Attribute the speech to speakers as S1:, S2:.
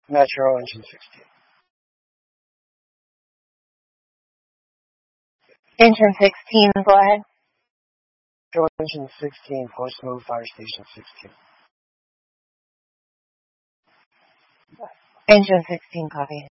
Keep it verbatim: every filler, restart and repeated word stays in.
S1: Metro engine sixteen.
S2: Engine sixteen, go ahead.
S1: Metro engine sixteen, Portsmouth Fire Station sixteen.
S2: Engine sixteen, copy.